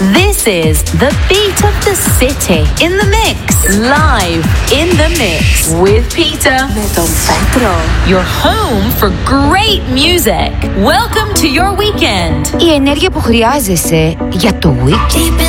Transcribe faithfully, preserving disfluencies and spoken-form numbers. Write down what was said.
This is the beat of the city in the mix. Live in the mix with Peter. Με τον Πέτρο. Your home for great music. Welcome to your weekend. Η ενέργεια που χρειάζεσαι για το weekend.